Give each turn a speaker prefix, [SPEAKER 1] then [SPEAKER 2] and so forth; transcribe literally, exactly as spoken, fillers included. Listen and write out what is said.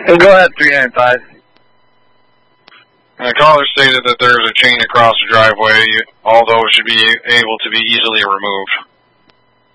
[SPEAKER 1] Hey, go ahead, three nine five.
[SPEAKER 2] The caller stated that there is a chain across the driveway, although it should be able to be easily removed.